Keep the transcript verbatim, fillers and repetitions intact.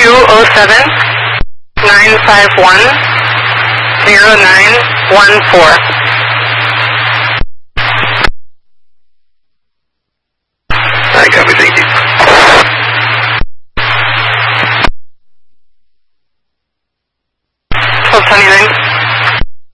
two oh seven, nine five one, zero nine one four.